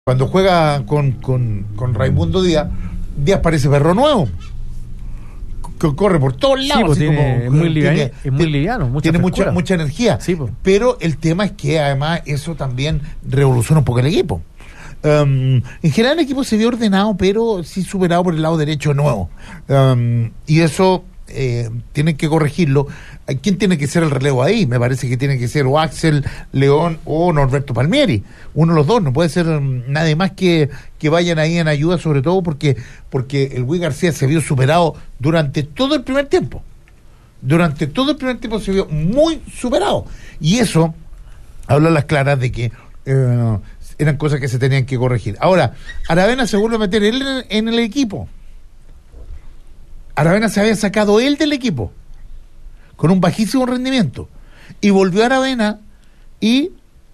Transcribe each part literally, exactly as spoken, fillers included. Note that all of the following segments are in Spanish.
Cuando juega con, con, con Raimundo Díaz, Díaz parece perro nuevo. Que corre por todos lados. Sí, pues así tiene, como, es muy liviano, tiene, es muy liviano, mucha tiene mucha, frescura. mucha energía. Sí, pues. Pero el tema es que además eso también revoluciona un poco el equipo. Um, en general el equipo se vio ordenado, pero sí superado por el lado derecho nuevo. Um, y eso eh, tienen que corregirlo. ¿Quién tiene que ser el relevo ahí? Me parece que tiene que ser o Axel León o Norberto Palmieri. Uno de los dos, no puede ser um, nadie más que, que vayan ahí en ayuda, sobre todo porque, porque el Luis García se vio superado durante todo el primer tiempo. Durante todo el primer tiempo se vio muy superado. Y eso habla a las claras de que eh, eran cosas que se tenían que corregir. Ahora, Aravena se vuelve a meter él en, en el equipo. Aravena se había sacado él del equipo con un bajísimo rendimiento y volvió a Aravena y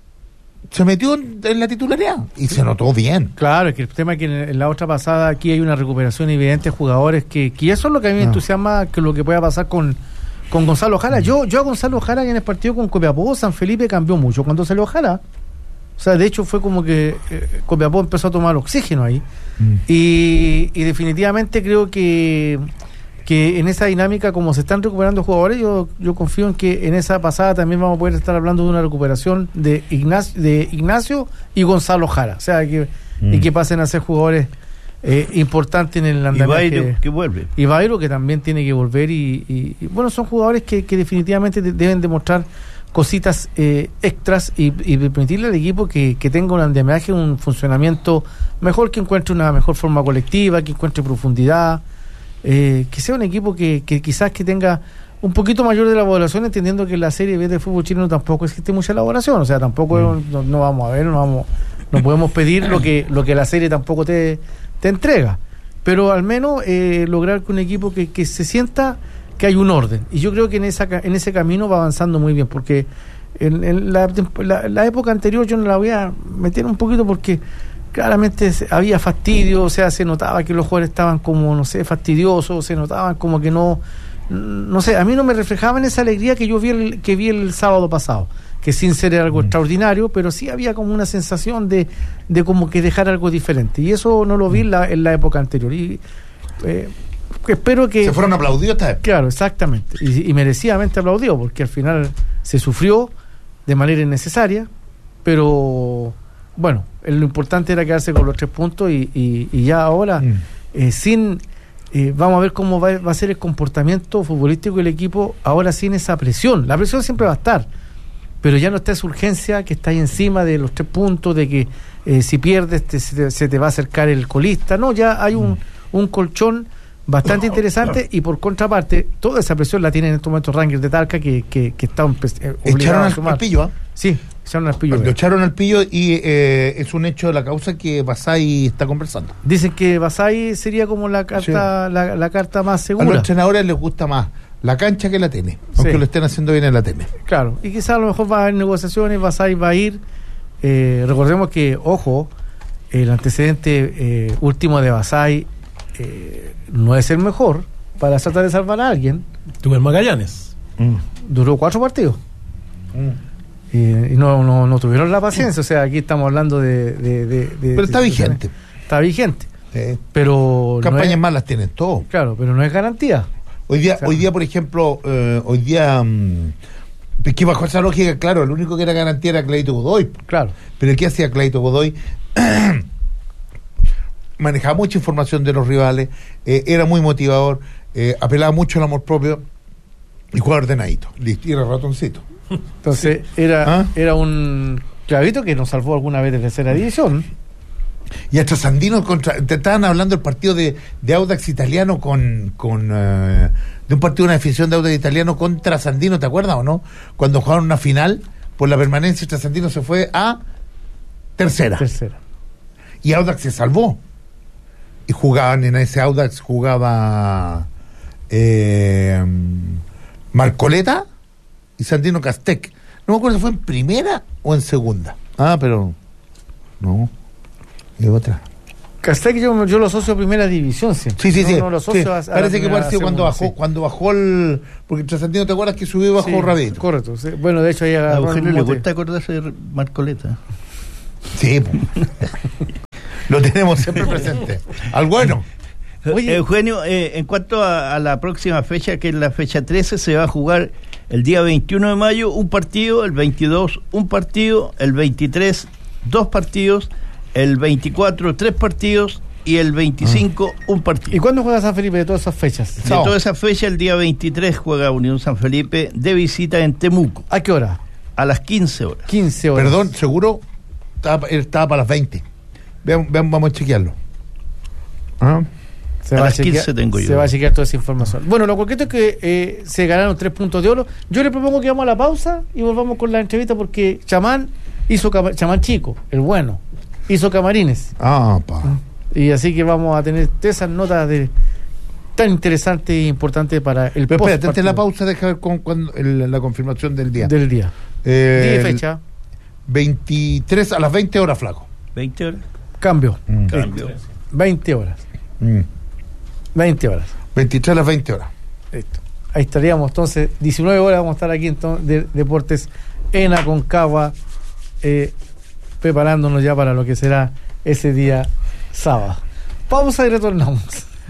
se metió en, en la titularidad y se notó bien. Claro, es que el tema es que en, en la otra pasada aquí hay una recuperación evidente de jugadores que, que eso es lo que a mí me no. entusiasma, que lo que pueda pasar con, con Gonzalo Jara. Yo, yo a Gonzalo Jara en el partido con Copiapó, San Felipe cambió mucho cuando salió Jara. O sea, de hecho fue como que eh, Copiapó empezó a tomar oxígeno ahí. Mm. Y, y definitivamente creo que que en esa dinámica, como se están recuperando jugadores, yo yo confío en que en esa pasada también vamos a poder estar hablando de una recuperación de Ignacio, de Ignacio y Gonzalo Jara. O sea, que, mm. y que pasen a ser jugadores eh, importantes en el andamiaje. Y Bairo, que vuelve. Y Bairo, que también tiene que volver. Y, y, y bueno, son jugadores que, que definitivamente deben demostrar cositas eh, extras y, y permitirle al equipo que, que tenga un andamiaje, un funcionamiento mejor, que encuentre una mejor forma colectiva, que encuentre profundidad. Eh, que sea un equipo que, que quizás que tenga un poquito mayor de elaboración, entendiendo que en la Serie B de fútbol chileno tampoco existe mucha elaboración, o sea, tampoco mm. no, no vamos a ver, no vamos no podemos pedir lo que lo que la serie tampoco te, te entrega, pero al menos eh, lograr que un equipo que, que se sienta que hay un orden, y yo creo que en esa en ese camino va avanzando muy bien, porque en, en la, la, la época anterior yo no la voy a meter un poquito porque claramente había fastidio, o sea, se notaba que los jugadores estaban como, no sé, fastidiosos, se notaban como que no, no sé, a mí no me reflejaban esa alegría que yo vi el, que vi el sábado pasado, que sin ser algo mm. extraordinario, pero sí había como una sensación de, de como que dejar algo diferente, y eso no lo vi en la, en la época anterior, y eh, espero que... Se fueron aplaudidos esta vez. Claro, exactamente, y, y merecidamente aplaudidos, porque al final se sufrió de manera innecesaria, pero... Bueno, lo importante era quedarse con los tres puntos y, y, y ya ahora, mm. eh, sin, eh, vamos a ver cómo va, va a ser el comportamiento futbolístico del equipo ahora sin esa presión. La presión siempre va a estar, pero ya no está esa urgencia que está ahí encima de los tres puntos, de que eh, si pierdes te, se, te, se te va a acercar el colista. No, ya hay un, un colchón bastante interesante y por contraparte, toda esa presión la tiene en estos momentos Rangers de Talca que, que, que está eh, obligado a sumar. Al pillo, ¿eh? Sí. Echaron al pillo. Lo echaron al pillo y eh, es un hecho de la causa que Basay está conversando. Dicen que Basay sería como la carta sí. la, la carta más segura. A los entrenadores les gusta más la cancha que la T N, aunque sí. lo estén haciendo bien en la T N. Claro, y quizás a lo mejor va a haber negociaciones, Basay va a ir. Eh, recordemos que, ojo, el antecedente eh, último de Basay eh, no es el mejor para tratar de salvar a alguien. Tuvo el Magallanes. Mm. Duró cuatro partidos. Mm. Y, y no, no no tuvieron la paciencia, o sea, aquí estamos hablando de... de, de, de pero está de, vigente. Está vigente. Sí. Pero... Campañas no es, malas tienen todo. Claro, pero no es garantía. Hoy día, o sea, hoy día por ejemplo, eh, hoy día... Um, es que bajo esa lógica, claro, el único que era garantía era Clayton Godoy. Claro. Pero ¿qué hacía Clayton Godoy? Manejaba mucha información de los rivales, eh, era muy motivador, eh, apelaba mucho al amor propio y jugaba ordenadito. Listo, y era ratoncito. Entonces sí. era ¿Ah? era un clavito que nos salvó alguna vez de tercera división. Y hasta Sandino contra, te estaban hablando del partido de, de Audax Italiano con, con uh, de un partido de una definición de Audax Italiano contra Sandino, ¿te acuerdas o no? Cuando jugaron una final por la permanencia, hasta Sandino se fue a tercera. Tercera. Y Audax se salvó. Y jugaban en ese Audax, jugaba eh, Marcoleta y Sandino Castec. No me acuerdo si fue en primera o en segunda. Ah, pero no, es otra. Castec yo, yo lo asocio a primera división siempre. Sí, sí, no, sí. No lo asocio sí. a, a Parece que pareció cuando bajó, sí. cuando bajó el... Porque Sandino, ¿te acuerdas que subió y bajó sí, rapidito? Correcto. Sí. Bueno, de hecho ahí a Eugenio le gusta acordarse de Marcoleta. Sí, lo tenemos siempre presente. Al bueno. Oye, Eugenio, eh, en cuanto a, a la próxima fecha, que es la fecha trece, se va a jugar el día veintiuno de mayo un partido, el veintidós un partido, el veintitrés dos partidos, el veinticuatro tres partidos y el veinticinco ah. un partido. ¿Y cuándo juega San Felipe de todas esas fechas? De no. todas esas fechas, el día veintitrés juega Unión San Felipe de visita en Temuco. ¿A qué hora? A las quince horas. quince horas. Perdón, seguro estaba, estaba para las veinte. Vean, vean, vamos a chequearlo. ¿Ah? Se, a va, las a chequear, quince tengo yo. se va a chequear toda esa información. Bueno, lo concreto es que eh, se ganaron tres puntos de oro. Yo le propongo que vamos a la pausa y volvamos con la entrevista porque Chamán hizo, Chamán chico, el bueno, hizo camarines. Ah, pa. Y así que vamos a tener esas notas de tan interesantes e importantes para el Pero espérate, antes de la pausa, deja ver con, con el, la confirmación del día. Del día. Eh, día y fecha. veintitrés a las veinte horas, flaco. ¿veinte horas? Cambio. Mm. Cambio. veinte horas. Mm. veinte horas. veintitrés a las veinte horas. Listo. Ahí estaríamos entonces, diecinueve horas vamos a estar aquí entonces de Deportes en Aconcagua, eh, preparándonos ya para lo que será ese día sábado. Pausa y retornamos.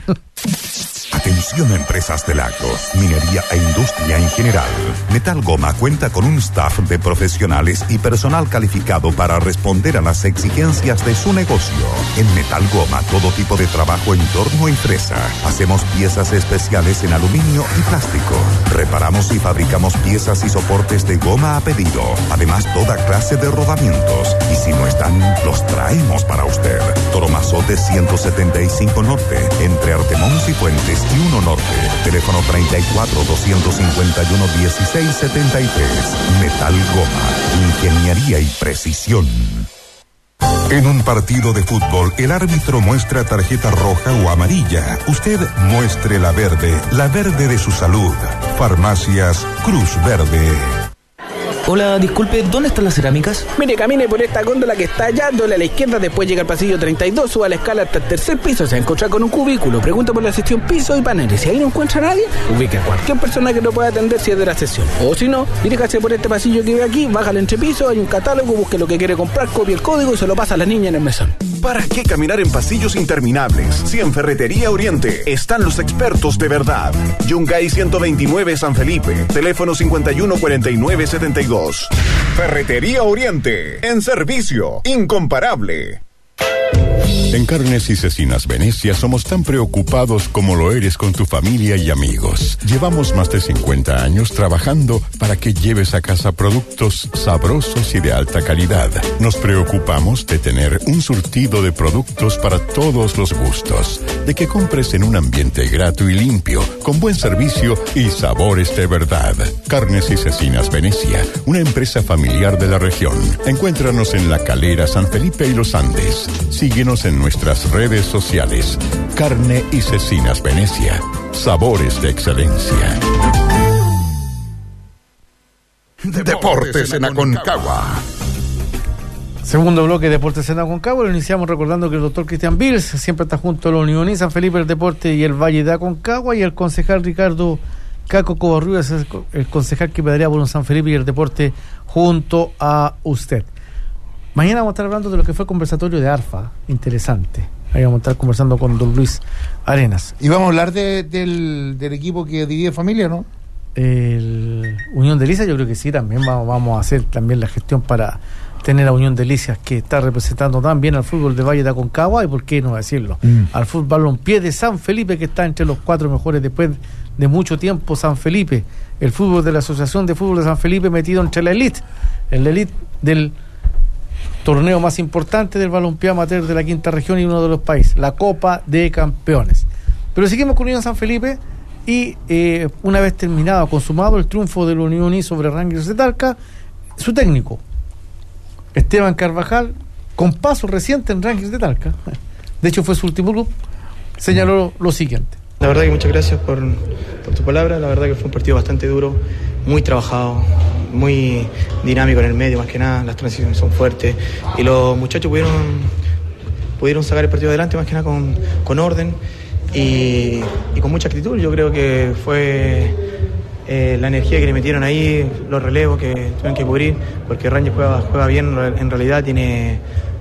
Atención, empresas del agro, minería e industria en general. Metal Goma cuenta con un staff de profesionales y personal calificado para responder a las exigencias de su negocio. En Metal Goma, todo tipo de trabajo en torno y fresa. Hacemos piezas especiales en aluminio y plástico. Reparamos y fabricamos piezas y soportes de goma a pedido. Además, toda clase de rodamientos. Y si no están, los traemos para usted. Toromazote ciento setenta y cinco Norte, entre Artemons y Fuentes y uno Norte. Teléfono treinta y cuatro, doscientos cincuenta y uno, dieciséis setenta y tres. Metal Goma, ingeniería y precisión. En un partido de fútbol, el árbitro muestra tarjeta roja o amarilla. Usted muestre la verde, la verde de su salud. Farmacias Cruz Verde. Hola, disculpe, ¿dónde están las cerámicas? Mire, camine por esta góndola que está allá, doble a la izquierda, después llega al pasillo treinta y dos, suba la escala hasta el tercer piso, se va a encontrar con un cubículo, pregunta por la sección piso y paneles. Si ahí no encuentra a nadie, ubique a cualquier persona que lo pueda atender si es de la sesión. O si no, diríjase por este pasillo que ve aquí, baja al entrepiso, hay un catálogo, busque lo que quiere comprar, copie el código y se lo pasa a la niña en el mesón. ¿Para qué caminar en pasillos interminables? Si en Ferretería Oriente están los expertos de verdad. Yungay ciento veintinueve San Felipe, teléfono cincuenta y uno cuarenta y nueve setenta y dos. Ferretería Oriente, en servicio, incomparable. En Carnes y Cecinas Venecia somos tan preocupados como lo eres con tu familia y amigos. Llevamos más de cincuenta años trabajando para que lleves a casa productos sabrosos y de alta calidad. Nos preocupamos de tener un surtido de productos para todos los gustos, de que compres en un ambiente grato y limpio, con buen servicio y sabores de verdad. Carnes y Cecinas Venecia, una empresa familiar de la región. Encuéntranos en La Calera, San Felipe y Los Andes. Síguenos en nuestras redes sociales. Carne y Cecinas Venecia. Sabores de excelencia. Deportes en Aconcagua. Segundo bloque de Deportes en Aconcagua. Lo iniciamos recordando que el doctor Cristian Viles siempre está junto a la Unión y San Felipe, el Deporte y el Valle de Aconcagua, y el concejal Ricardo Caco Covarrubias, el concejal que pedalea por un San Felipe y el Deporte junto a usted. Mañana vamos a estar hablando de lo que fue el conversatorio de ARFA, interesante. Ahí vamos a estar conversando con don Luis Arenas. Y vamos a hablar de, del, del equipo que divide familia, ¿no? El Unión Delicias, yo creo que sí, también vamos, vamos a hacer también la gestión para tener a Unión Delicias, que está representando tan bien al fútbol de Valle de Aconcagua, y por qué no decirlo, mm. al fútbol balompié de San Felipe, que está entre los cuatro mejores después de mucho tiempo. San Felipe, el fútbol de la Asociación de Fútbol de San Felipe, metido entre la elite, el elite del torneo más importante del balompié amateur de la quinta región y uno de los países, la Copa de Campeones. Pero seguimos con Unión San Felipe y eh, una vez terminado, consumado el triunfo de la Unión y sobre Rangers de Talca, su técnico Esteban Carvajal, con paso reciente en Rangers de Talca, de hecho fue su último club, señaló lo siguiente. La verdad que muchas gracias por, por tu palabra. La verdad que fue un partido bastante duro, muy trabajado, muy dinámico en el medio, más que nada. Las transiciones son fuertes y los muchachos pudieron, pudieron sacar el partido adelante, más que nada con, con orden y, y con mucha actitud. Yo creo que fue eh, la energía que le metieron ahí, los relevos que tuvieron que cubrir, porque Rangers juega, juega bien, en realidad tiene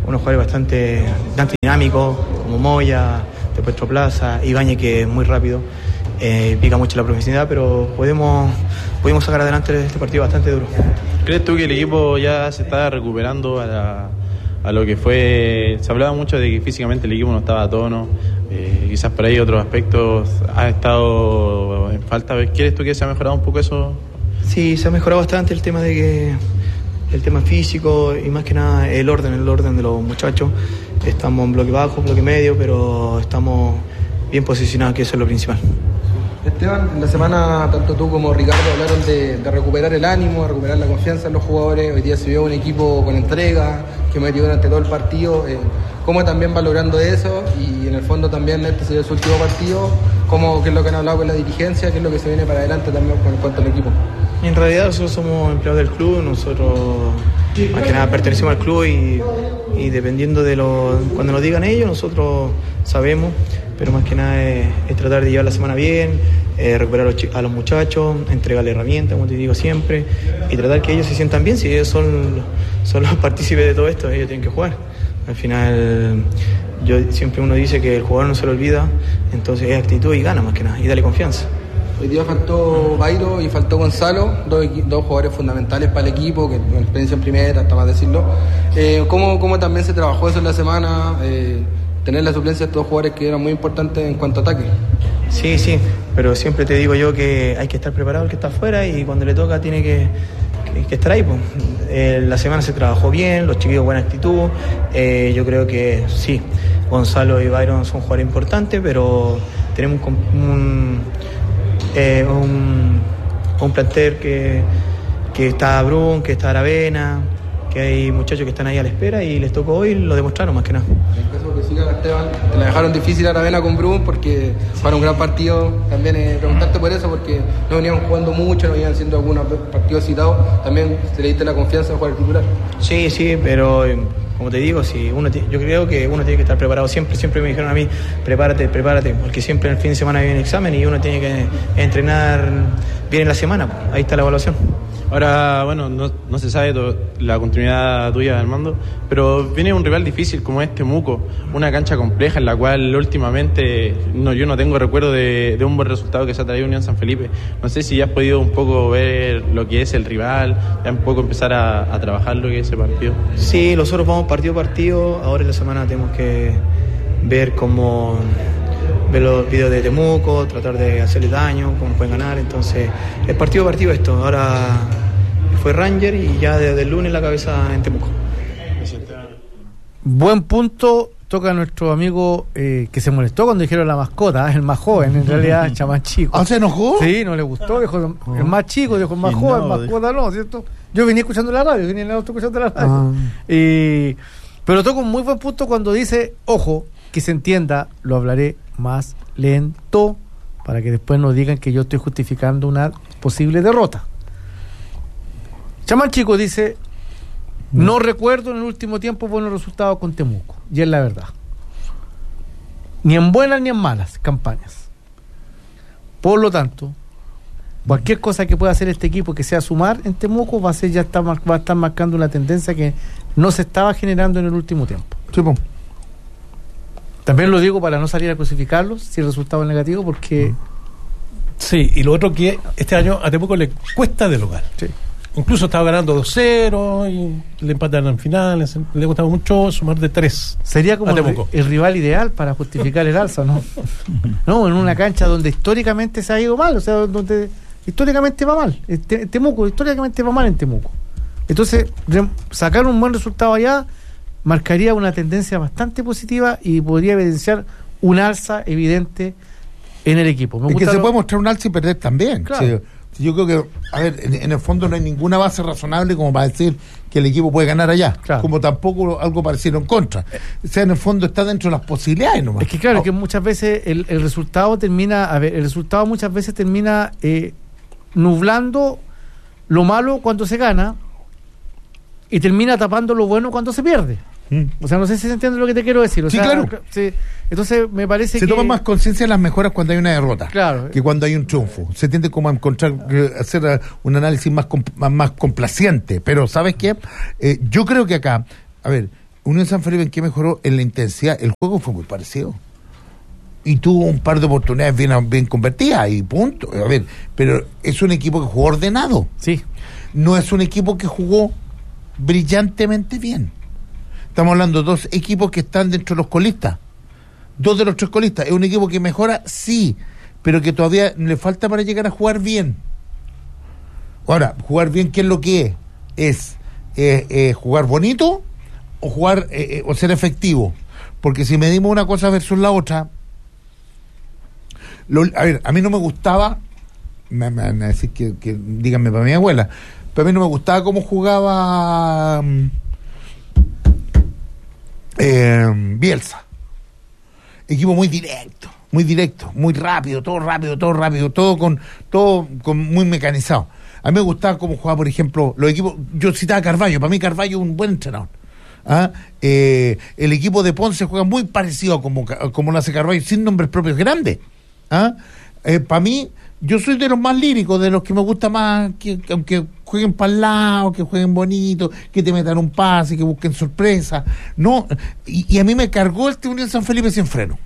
unos jugadores bastante, bastante dinámicos, como Moya, después Plaza, Ibañez, que es muy rápido, eh, pica mucho la profesionalidad, pero podemos, pudimos sacar adelante este partido bastante duro. ¿Crees tú que el equipo ya se está recuperando a, la, a lo que fue? Se hablaba mucho de que físicamente el equipo no estaba a tono, eh, quizás por ahí otros aspectos ha estado en falta. ¿Quieres tú que se ha mejorado un poco eso? Sí, se ha mejorado bastante el tema de que el tema físico y más que nada el orden, el orden de los muchachos. Estamos en bloque bajo, bloque medio, pero estamos bien posicionados, que eso es lo principal. Esteban, en la semana tanto tú como Ricardo hablaron de, de recuperar el ánimo, de recuperar la confianza en los jugadores. Hoy día se vio un equipo con entrega, que metió durante todo el partido. Eh, ¿Cómo también valorando eso? Y en el fondo también este sería su último partido. ¿Cómo, qué es lo que han hablado con la dirigencia? ¿Qué es lo que se viene para adelante también con cuanto al equipo? En realidad nosotros somos empleados del club, nosotros más que nada pertenecemos al club y, y dependiendo de lo cuando nos digan ellos, nosotros sabemos, pero más que nada es, es tratar de llevar la semana bien, eh, recuperar a los, a los muchachos, entregarle herramientas, como te digo siempre, y tratar que ellos se sientan bien. Si ellos son, son los partícipes de todo esto, ellos tienen que jugar. Al final, yo siempre uno dice que el jugador no se lo olvida, entonces es actitud y gana más que nada, y dale confianza. Hoy día faltó Bairo y faltó Gonzalo, dos, dos jugadores fundamentales para el equipo, que con experiencia en primera, hasta más decirlo. Eh, ¿cómo, ¿Cómo también se trabajó eso en la semana? Eh, tener la suplencia de estos jugadores que eran muy importantes en cuanto a ataque. Sí, sí, pero siempre te digo yo que hay que estar preparado el que está afuera y cuando le toca tiene que, que, que estar ahí. Pues. Eh, la semana se trabajó bien, los chiquillos buena actitud. Eh, yo creo que sí, Gonzalo y Byron son jugadores importantes, pero tenemos un... un Eh, un, un plantel que, que está Brun, que está Aravena, que hay muchachos que están ahí a la espera y les tocó hoy, lo demostraron más que nada. En el caso que siga Esteban, te la dejaron difícil a Aravena con Brun porque sí. Para un gran partido, también eh, preguntarte por eso, porque no venían jugando mucho, no venían haciendo algunos partidos citados, también te le diste la confianza de jugar el titular. Sí, sí, pero... Eh, como te digo, si uno t- yo creo que uno tiene que estar preparado siempre, siempre me dijeron a mí, prepárate, prepárate, porque siempre en el fin de semana viene examen y uno tiene que entrenar bien en la semana, ahí está la evaluación. Ahora, bueno, no, no se sabe todo, la continuidad tuya, Armando, pero viene un rival difícil como este Temuco, una cancha compleja en la cual últimamente no, yo no tengo recuerdo de, de un buen resultado que se ha traído Unión San Felipe. No sé si ya has podido un poco ver lo que es el rival, ya un poco empezar a, a trabajar lo que es ese partido. Sí, nosotros vamos partido a partido, ahora en la semana tenemos que ver cómo... ver los videos de Temuco, tratar de hacerle daño, cómo nos pueden ganar. Entonces, es partido a partido esto. Ahora fue Ranger y ya desde el lunes la cabeza en Temuco. Buen punto toca nuestro amigo eh, que se molestó cuando dijeron la mascota, el más joven, en realidad, chamán chico. ¿Ah, se enojó? Sí, no le gustó, dijo el más chico, dijo el más joven, no, mascota no, ¿cierto? Yo venía escuchando la radio, venía en el auto escuchando la radio. Ah. Y, pero toca un muy buen punto cuando dice, ojo, que se entienda, lo hablaré más lento para que después nos digan que yo estoy justificando una posible derrota. Chamán Chico dice, no recuerdo en el último tiempo buenos resultados con Temuco, y es la verdad, ni en buenas ni en malas campañas. Por lo tanto, cualquier cosa que pueda hacer este equipo que sea sumar en Temuco va a ser ya está, va a estar marcando una tendencia que no se estaba generando en el último tiempo. Sí, pues. También lo digo para no salir a crucificarlos si el resultado es negativo, porque... Sí, y lo otro que este año a Temuco le cuesta de local. Sí. Incluso estaba ganando dos cero y le empataron en finales. Le costaba mucho sumar de tres. Sería como el, el rival ideal para justificar el alza, ¿no? No, en una cancha donde históricamente se ha ido mal, o sea, donde históricamente va mal. Temuco, históricamente va mal en Temuco. Entonces, sacar un buen resultado allá marcaría una tendencia bastante positiva y podría evidenciar un alza evidente en el equipo. Me es que se lo... puede mostrar un alza y perder también. Claro. Sí, yo creo que, a ver, en, en el fondo no hay ninguna base razonable como para decir que el equipo puede ganar allá, claro. Como tampoco algo parecido en contra. O sea, en el fondo está dentro de las posibilidades nomás. Es que claro, oh. que muchas veces el, el resultado termina, a ver, el resultado muchas veces termina eh, nublando lo malo cuando se gana y termina tapando lo bueno cuando se pierde. Mm. O sea, no sé si se entiende lo que te quiero decir. O sí, sea, claro. Sí, entonces me parece se que... Se toma más conciencia de las mejoras cuando hay una derrota, claro, que cuando hay un triunfo. Se tiende como a encontrar, eh, hacer un análisis más, más, más complaciente. Pero, ¿sabes qué? Eh, yo creo que acá, a ver, Unión San Felipe, ¿en qué mejoró? En la intensidad. El juego fue muy parecido. Y tuvo un par de oportunidades bien, bien convertidas y punto. A ver, pero es un equipo que jugó ordenado. Sí. No es un equipo que jugó brillantemente bien. Estamos hablando de dos equipos que están dentro de los colistas. Dos de los tres colistas. Es un equipo que mejora, sí, pero que todavía le falta para llegar a jugar bien. Ahora, jugar bien, ¿qué es lo que es? Es eh, eh, jugar bonito o jugar eh, eh, o ser efectivo. Porque si medimos una cosa versus la otra, lo, a ver, a mí no me gustaba, me, me, me decir que, que díganme para mi abuela, pero a mí no me gustaba cómo jugaba eh, Bielsa. Equipo muy directo, muy directo, muy rápido, todo rápido, todo rápido, todo con todo con muy mecanizado. A mí me gustaba cómo jugaba, por ejemplo, los equipos. Yo citaba a Carvalho, para mí Carvalho es un buen entrenador. ¿Ah? Eh, el equipo de Ponce juega muy parecido a como, como lo hace Carvalho, sin nombres propios grandes. ¿Ah? Eh, para mí, yo soy de los más líricos, de los que me gusta más, que, que aunque jueguen para el lado, que jueguen bonito, que te metan un pase, que busquen sorpresa. No, y, y a mí me cargó este Unión San Felipe sin freno.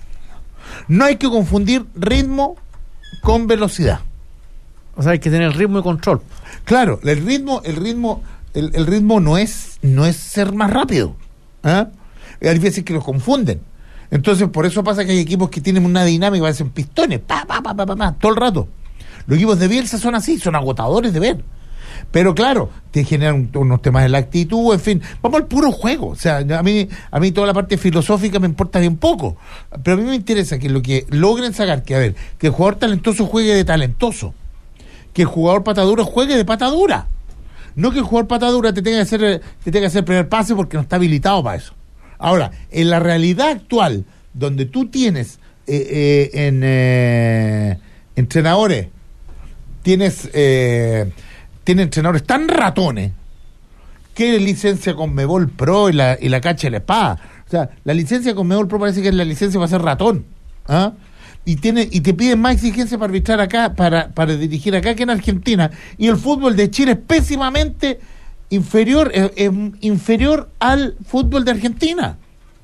No hay que confundir ritmo con velocidad. O sea, hay que tener ritmo y control. Claro, el ritmo, el ritmo, el, el ritmo no es, no es ser más rápido. ¿Ah? Hay veces que los confunden. Entonces, por eso pasa que hay equipos que tienen una dinámica, parecen pistones, pa, pa, pa, pa, pa, pa, todo el rato. Los equipos de Bielsa son así, son agotadores de ver. Pero claro, te generan unos temas de la actitud, en fin, vamos al puro juego. O sea, a mí, a mí toda la parte filosófica me importa bien poco. Pero a mí me interesa que lo que logren sacar, que a ver, que el jugador talentoso juegue de talentoso. Que el jugador patadura juegue de patadura. No que el jugador patadura te tenga que hacer, te tenga que hacer el primer pase porque no está habilitado para eso. Ahora, en la realidad actual, donde tú tienes eh, eh, en eh, entrenadores, tienes eh, tienes entrenadores tan ratones que licencia Conmebol Pro y la, y la cacha de la espada. O sea, la licencia Conmebol Pro parece que es la licencia para ser ratón. ¿Ah? Y tiene y te piden más exigencia para arbitrar acá, para, para dirigir acá que en Argentina. Y el fútbol de Chile es pésimamente inferior eh, eh, inferior al fútbol de Argentina.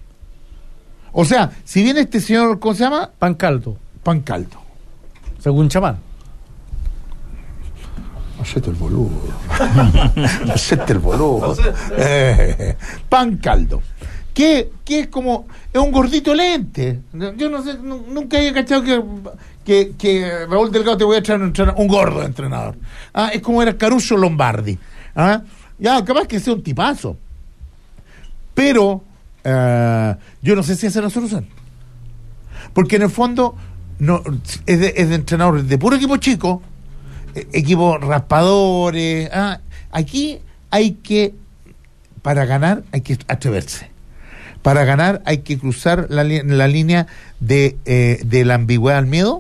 O sea, si viene este señor, ¿cómo se llama? Pancaldo. Pancaldo. Según Chamán. Hacete el boludo. Hacete el boludo. Eh, Pancaldo. Que, que es como, es un gordito lente. Yo no sé, no, nunca había cachado que, que, que Raúl Delgado te voy a traer un, un gordo entrenador. Ah, es como era Caruso Lombardi. Ah, ya, capaz que sea un tipazo. Pero uh, yo no sé si esa es la solución. Porque en el fondo no es de, es de entrenadores de puro equipo chico, eh, equipos raspadores. Ah, aquí hay que, para ganar, hay que atreverse. Para ganar hay que cruzar la, la línea de, eh, de la ambigüedad al miedo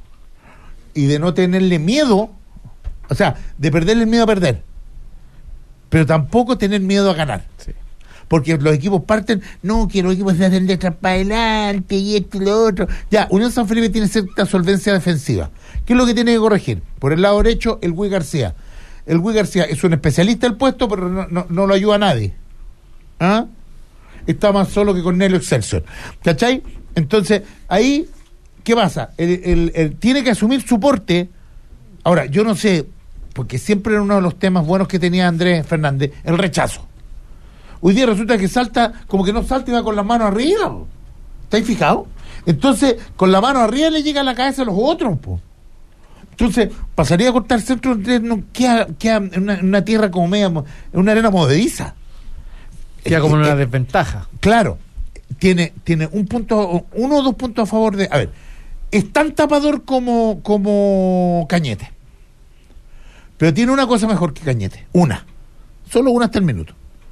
y de no tenerle miedo, o sea, de perderle el miedo a perder, pero tampoco tener miedo a ganar. Sí. Porque los equipos parten, no, que los equipos se hacen de atrás para adelante y esto y lo otro. Ya, Unión San Felipe tiene cierta solvencia defensiva. ¿Qué es lo que tiene que corregir? Por el lado derecho, el Gui García. El Gui García es un especialista del puesto, pero no, no, no lo ayuda a nadie. ¿Ah? Está más solo que Cornelio Excelsior. ¿Cachai? Entonces, ahí, ¿qué pasa? El, el, el, tiene que asumir su porte. Ahora, yo no sé, porque siempre era uno de los temas buenos que tenía Andrés Fernández, el rechazo. Hoy día resulta que salta, como que no salta y va con las manos arriba. ¿Estáis fijados? Entonces, con la mano arriba le llega a la cabeza a los otros, po. Entonces, pasaría a cortar centro, no, queda, queda en una, en una tierra como media, en una arena movediza. Queda como una desventaja. Claro, tiene, tiene un punto, uno o dos puntos a favor de. A ver, es tan tapador como, como Cañete. Pero tiene una cosa mejor que Cañete. Una. Solo una hasta el minuto.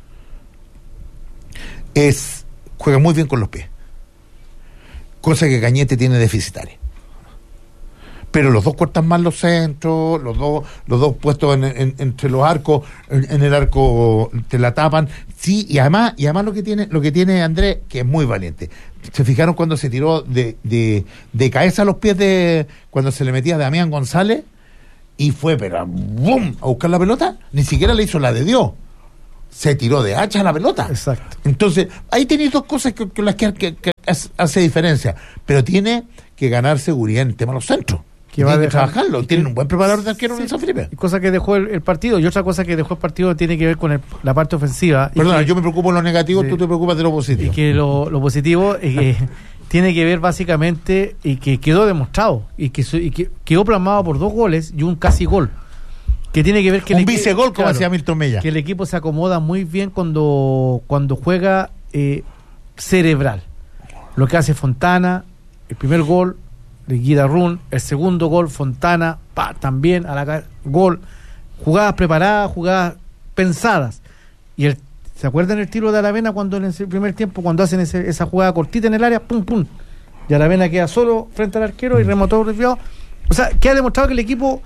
Es. Juega muy bien con los pies. Cosa que Cañete tiene deficitaria. Pero los dos cortan más los centros, los dos, los dos puestos en, en, entre los arcos, en, en el arco te la tapan, sí, y además, y además lo que tiene, lo que tiene Andrés, que es muy valiente. ¿Se fijaron cuando se tiró de, de, de cabeza a los pies de, cuando se le metía a Damián González, y fue, pero ¡bum!, a buscar la pelota? Ni siquiera le hizo la de Dios. se tiró de hacha a la pelota. Exacto. Entonces, ahí tenéis dos cosas que, que las que, que, que hace diferencia, pero tiene que ganar seguridad en el tema de los centros. Que va a dejar, trabajarlo, tienen un buen preparador de arquero sí, en San Felipe. Cosa que dejó el, el partido, y otra cosa que dejó el partido tiene que ver con el, la parte ofensiva. Perdona, que, yo me preocupo de lo negativo, sí, tú te preocupas de lo positivo. Y que lo, lo positivo es que tiene que ver básicamente, y que quedó demostrado, y que, y que quedó plasmado por dos goles y un casi gol. Que tiene que ver que un el vicegol, como claro, hacía Milton Mella. Que el equipo se acomoda muy bien cuando, cuando juega eh, cerebral. Lo que hace Fontana, el primer gol de Guida Run, el segundo gol Fontana, pa, también a la gol, jugadas preparadas, jugadas pensadas. Y el, ¿se acuerdan el tiro de Aravena cuando en el primer tiempo, cuando hacen ese, esa jugada cortita en el área, pum pum, y Aravena queda solo frente al arquero y remató desviado? O sea, que ha demostrado que el equipo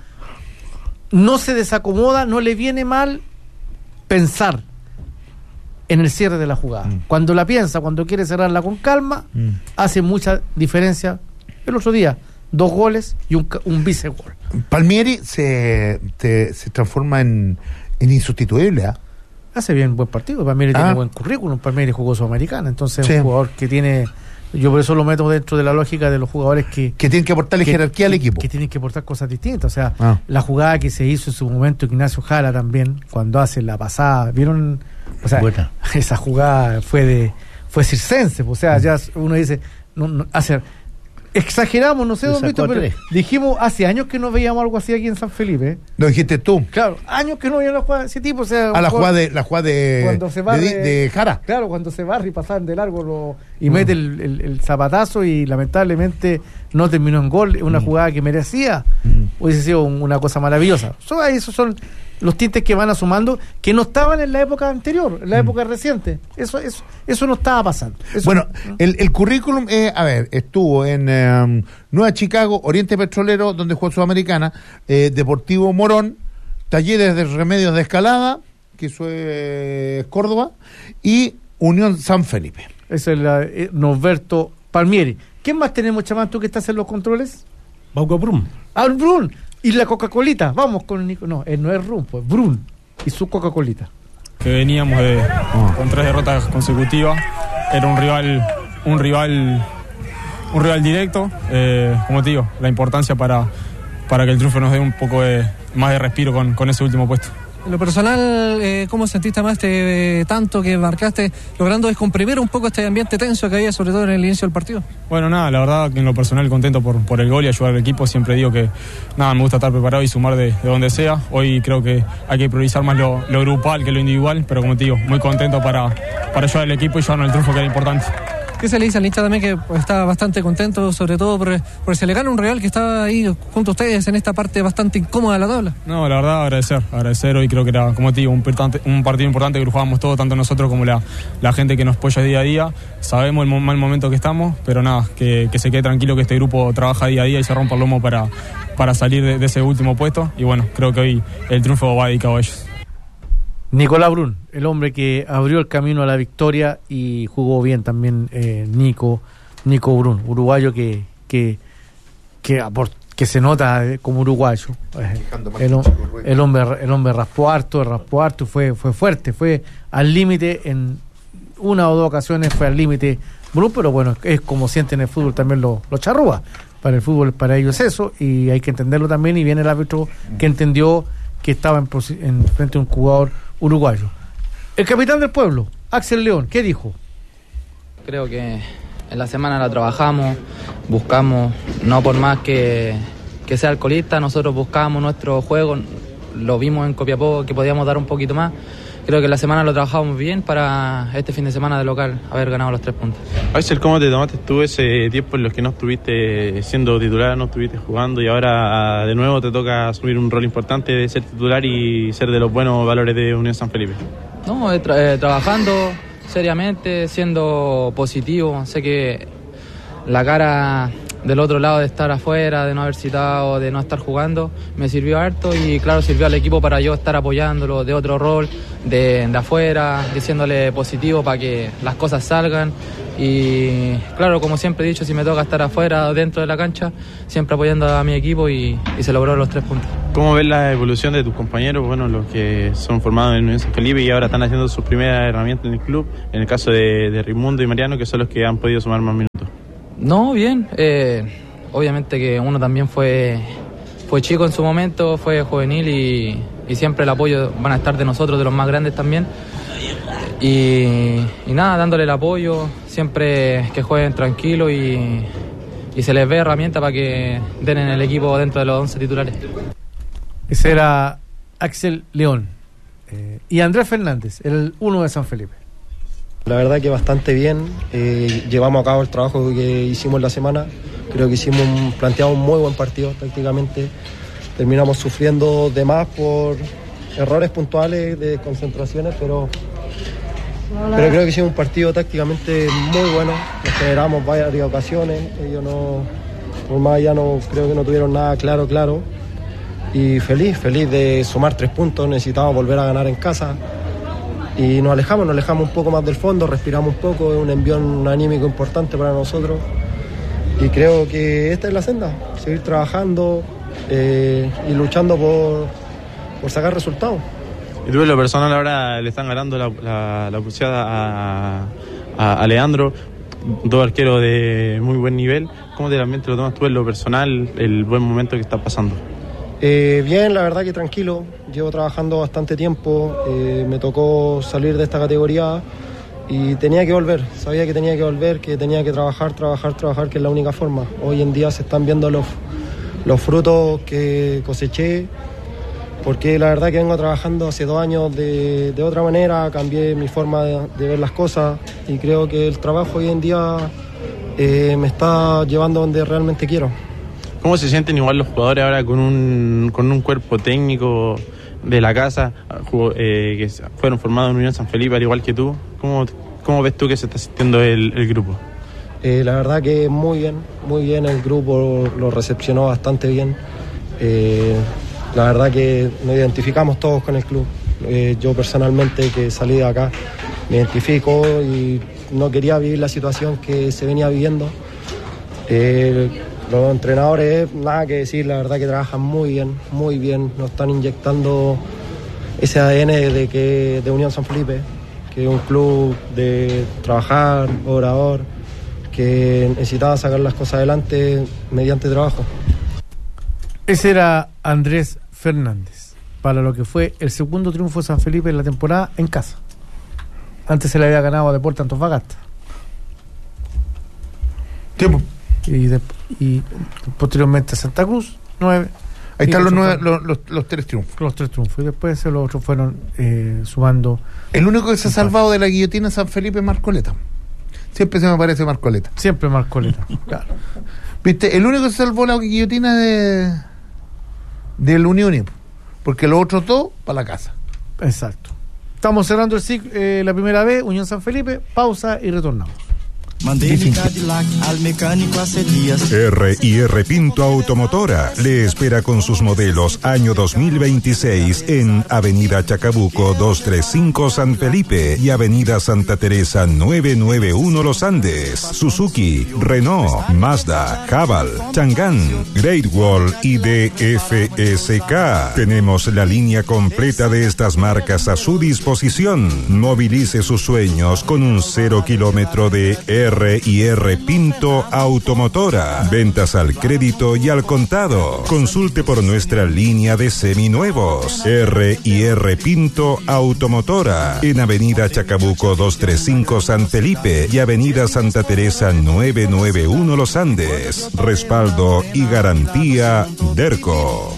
no se desacomoda, no le viene mal pensar en el cierre de la jugada. Mm. Cuando la piensa, cuando quiere cerrarla con calma, mm. hace mucha diferencia. El otro día, dos goles y un, un vicegol. Palmieri se, te, se transforma en, en insustituible, ¿eh? Hace bien buen partido. Palmieri ah. tiene buen currículum. Palmieri jugó Sudamericana, entonces sí. Es un jugador que tiene... Yo por eso lo meto dentro de la lógica de los jugadores que... Que tienen que aportarle que, jerarquía al equipo. Que tienen que aportar cosas distintas. O sea, ah. la jugada que se hizo en su momento Ignacio Jara también, cuando hace la pasada, ¿vieron? O sea, buena. Esa jugada fue de fue circense. O sea, ya uno dice... no, no hace Exageramos, no sé, don Vito, pero dijimos hace años que no veíamos algo así aquí en San Felipe. ¿eh? Lo dijiste tú. Claro, años que no veíamos la jugada de ese tipo. O sea, a la jugada de, la jugada de, cuando se barre, de, de Jara. Claro, cuando se barre y pasan de largo lo, y mm. mete el, el, el zapatazo y lamentablemente no terminó en gol. Una mm. jugada que merecía. Mm. Hubiese sido una cosa maravillosa. So, esos son los tintes que van asomando, que no estaban en la época anterior, en la mm. época reciente. Eso, eso, eso no estaba pasando. Eso, bueno, ¿no? el, el currículum, eh, a ver, estuvo en eh, Nueva Chicago, Oriente Petrolero, donde jugó Sudamericana, eh, Deportivo Morón, Talleres de Remedios de Escalada, que eso es Córdoba, y Unión San Felipe. Ese es la, eh, Norberto Palmieri. ¿Quién más tenemos, chamán, tú que estás en los controles? Bauco Brun. Ah, Brun. Y la Coca-Colita, vamos con Nico. No, él no es Rum, pues Brun y su Coca-Colita. Que veníamos de oh. con tres derrotas consecutivas, era un rival, un rival, un rival directo. Eh, como te digo, la importancia para, para que el triunfo nos dé un poco de más de respiro con, con ese último puesto. En lo personal, eh, ¿cómo sentiste más este eh, tanto que marcaste, logrando descomprimir un poco este ambiente tenso que había, sobre todo en el inicio del partido? Bueno, nada, la verdad que en lo personal contento por, por el gol y ayudar al equipo. Siempre digo que nada, me gusta estar preparado y sumar de, de donde sea. Hoy creo que hay que priorizar más lo, lo grupal que lo individual, pero como te digo, muy contento para, para ayudar al equipo y llevarnos el triunfo, que era importante. ¿Qué se le dice al hincha también, que pues, está bastante contento, sobre todo por, por se le gana un rival que está ahí junto a ustedes en esta parte bastante incómoda de la tabla? No, la verdad agradecer, agradecer. Hoy creo que era, como te digo, un, un partido importante que lo jugábamos todos, tanto nosotros como la, la gente que nos apoya día a día. Sabemos el mal momento que estamos, pero nada, que, que se quede tranquilo que este grupo trabaja día a día y se rompa el lomo para, para salir de, de ese último puesto. Y bueno, creo que hoy el triunfo va dedicado a ellos. Nicolás Brun, el hombre que abrió el camino a la victoria y jugó bien también, eh, Nico Nico Brun, uruguayo que que que, que se nota como uruguayo. El, el hombre el hombre raspó harto, raspó harto, fue fue fuerte, fue al límite en una o dos ocasiones, fue al límite Brun, pero bueno, es como sienten el fútbol también los los charrúas. Para el fútbol, para ellos es eso, y hay que entenderlo también, y viene el árbitro que entendió que estaba en, en frente a un jugador uruguayo. El capitán del pueblo, Axel León, ¿qué dijo? Creo que en la semana la trabajamos, buscamos, no por más que, que sea alcoholista, nosotros buscamos nuestro juego, lo vimos en Copiapó que podíamos dar un poquito más. Creo que en la semana lo trabajamos bien para este fin de semana de local haber ganado los tres puntos. Axel, ¿cómo te tomaste tú ese tiempo en los que no estuviste siendo titular, no estuviste jugando, y ahora de nuevo te toca asumir un rol importante de ser titular y ser de los buenos valores de Unión San Felipe? No, eh, tra- eh, trabajando seriamente, siendo positivo. Sé que la cara del otro lado de estar afuera, de no haber citado, de no estar jugando, me sirvió harto, y claro, sirvió al equipo para yo estar apoyándolo de otro rol, de, de afuera, diciéndole positivo para que las cosas salgan, y claro, como siempre he dicho, si me toca estar afuera o dentro de la cancha, siempre apoyando a mi equipo y, y se logró los tres puntos. ¿Cómo ves la evolución de tus compañeros, bueno, los que son formados en Unión San Felipe y ahora están haciendo sus primeras herramientas en el club, en el caso de, de Raimundo y Mariano, que son los que han podido sumar más minutos? No, bien, eh, obviamente que uno también fue, fue chico en su momento, fue juvenil y, y siempre el apoyo van a estar de nosotros, de los más grandes también. Y, y nada, dándole el apoyo, siempre que jueguen tranquilo y, y se les ve herramienta para que den en el equipo dentro de los once titulares. Ese era Axel León. Eh, y Andrés Fernández, el uno de San Felipe. La verdad que bastante bien, eh, llevamos a cabo el trabajo que hicimos la semana, creo que hicimos un, planteamos un muy buen partido tácticamente, terminamos sufriendo de más por errores puntuales de concentraciones, pero pero creo que hicimos un partido tácticamente muy bueno, nos generamos varias ocasiones, ellos no, por más allá no, creo que no tuvieron nada claro, claro, y feliz, feliz de sumar tres puntos, necesitábamos volver a ganar en casa, y nos alejamos, nos alejamos un poco más del fondo, respiramos un poco, es un envión anímico importante para nosotros, y creo que esta es la senda, seguir trabajando eh, y luchando por, por sacar resultados. Y tú en lo personal ahora le están ganando la, la, la pulseada a, a, a Leandro, dos arqueros de muy buen nivel. ¿Cómo te también te lo tomas tú en lo personal, el buen momento que está pasando? Eh, bien, la verdad que tranquilo, llevo trabajando bastante tiempo, eh, me tocó salir de esta categoría y tenía que volver, sabía que tenía que volver, que tenía que trabajar, trabajar, trabajar, que es la única forma. Hoy en día se están viendo los, los frutos que coseché, porque la verdad que vengo trabajando hace dos años de, de otra manera, cambié mi forma de, de ver las cosas y creo que el trabajo hoy en día eh, me está llevando donde realmente quiero. ¿Cómo se sienten igual los jugadores ahora con un, con un cuerpo técnico de la casa, eh, que fueron formados en Unión San Felipe al igual que tú? ¿Cómo, cómo ves tú que se está sintiendo el, el grupo? Eh, la verdad que muy bien, muy bien, el grupo lo recepcionó bastante bien. Eh, La verdad que nos identificamos todos con el club. Eh, yo personalmente que salí de acá me identifico y no quería vivir la situación que se venía viviendo. Eh, los entrenadores, nada que decir, la verdad que trabajan muy bien, muy bien. Nos están inyectando ese A D N de, que, de Unión San Felipe, que es un club de trabajar, orador, que necesitaba sacar las cosas adelante mediante trabajo. Ese era Andrés Fernández, para lo que fue el segundo triunfo de San Felipe en la temporada en casa. Antes se le había ganado a Deportes Antofagasta. Tiempo. Y, de, y posteriormente a Santa Cruz, nueve. Ahí están los, nueve, los, los, los tres triunfos. Los tres triunfos. Y después los otros fueron eh, sumando. El único que se ha salvado de la guillotina San Felipe es Marcoleta. Siempre se me parece Marcoleta. Siempre Marcoleta, claro. ¿Viste? El único que se salvó la guillotina de del Unión, porque los otros dos para la casa. Exacto. Estamos cerrando el ciclo, eh, la primera vez, Unión San Felipe, pausa y retornamos. al mecánico hace días. R y R Pinto Automotora le espera con sus modelos año dos mil veintiséis en Avenida Chacabuco doscientos treinta y cinco San Felipe y Avenida Santa Teresa novecientos noventa y uno Los Andes. Suzuki, Renault, Mazda, Haval, Chang'an, Great Wall y D F S K. Tenemos la línea completa de estas marcas a su disposición. Movilice sus sueños con un cero kilómetro de R y R Pinto Automotora. Ventas al crédito y al contado. Consulte por nuestra línea de seminuevos. R y R Pinto Automotora. En Avenida Chacabuco doscientos treinta y cinco San Felipe y Avenida Santa Teresa novecientos noventa y uno Los Andes. Respaldo y garantía Derco.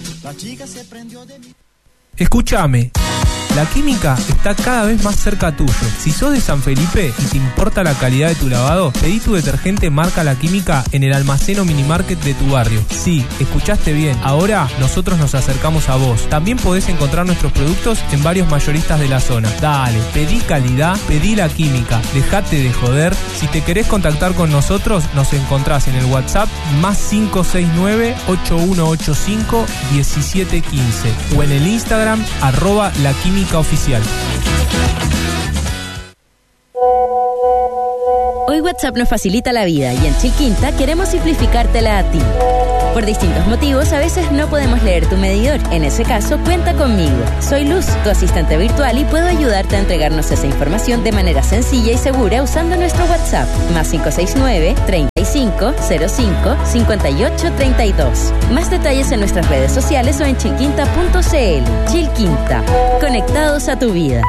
Escúchame. La Química está cada vez más cerca tuyo. Si sos de San Felipe y te importa la calidad de tu lavado, pedí tu detergente marca La Química en el almacén o minimarket de tu barrio. Sí, escuchaste bien. Ahora nosotros nos acercamos a vos. También podés encontrar nuestros productos en varios mayoristas de la zona. Dale, pedí calidad, pedí La Química. Dejate de joder. Si te querés contactar con nosotros, nos encontrás en el WhatsApp más cinco seis nueve, ocho uno ocho cinco, uno siete uno cinco o en el Instagram arroba La Química Oficial. Hoy Hoy WhatsApp nos facilita la vida y en Chilquinta queremos simplificártela a ti. Por distintos motivos, a veces no podemos leer tu medidor. En ese caso, cuenta conmigo. Soy Luz, tu asistente virtual, y puedo ayudarte a entregarnos esa información de manera sencilla y segura usando nuestro WhatsApp. Más cinco seis nueve, treinta y cinco, cero cinco, cincuenta y ocho, treinta y dos. Más detalles en nuestras redes sociales o en chilquinta punto cl. Chilquinta. Conectados a tu vida.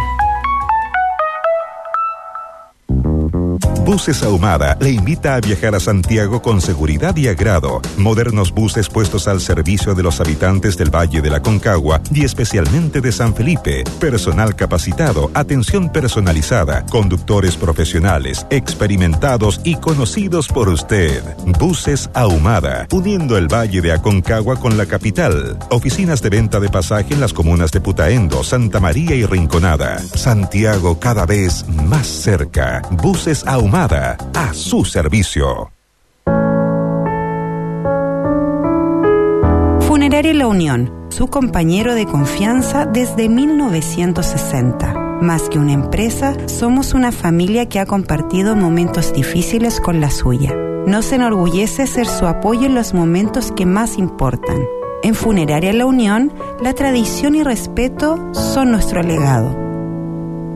Buses Ahumada le invita a viajar a Santiago con seguridad y agrado. Modernos buses puestos al servicio de los habitantes del Valle de la Concagua y especialmente de San Felipe. Personal capacitado, atención personalizada, conductores profesionales, experimentados y conocidos por usted. Buses Ahumada, uniendo el Valle de Aconcagua con la capital. Oficinas de venta de pasaje en las comunas de Putaendo, Santa María y Rinconada. Santiago cada vez más cerca. Buses Ahumada, a su servicio. Funeraria La Unión, su compañero de confianza desde mil novecientos sesenta. Más que una empresa, somos una familia que ha compartido momentos difíciles con la suya. Nos enorgullece ser su apoyo en los momentos que más importan. En Funeraria La Unión, la tradición y respeto son nuestro legado.